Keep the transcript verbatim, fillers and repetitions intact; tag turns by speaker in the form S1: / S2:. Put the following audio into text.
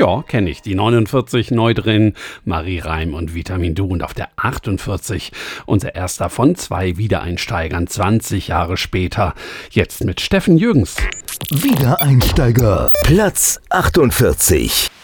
S1: Ja, kenne ich. Die neunundvierzig neu drin, Marie Reim und Vitamin Du. Und auf der achtundvierzig unser erster von zwei Wiedereinsteigern, zwanzig Jahre später. Jetzt mit Steffen Jürgens.
S2: Wiedereinsteiger, Platz achtundvierzig.